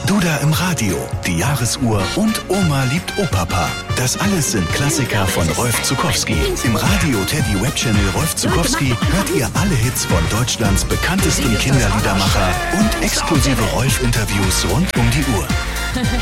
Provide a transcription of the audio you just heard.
Duda im Radio, die Jahresuhr und Oma liebt Opapa. Das alles sind Klassiker von Rolf Zuckowski. Im Radio Teddy Web Channel Rolf Zuckowski hört ihr alle Hits von Deutschlands bekanntesten Kinderliedermacher und exklusive Rolf-Interviews rund um die Uhr.